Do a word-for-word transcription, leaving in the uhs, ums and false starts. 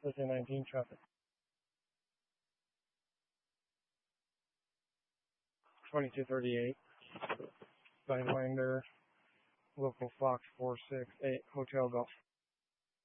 thirteen nineteen traffic. twenty-two thirty-eight. Vineland, local Fox four six eight, Hotel Golf.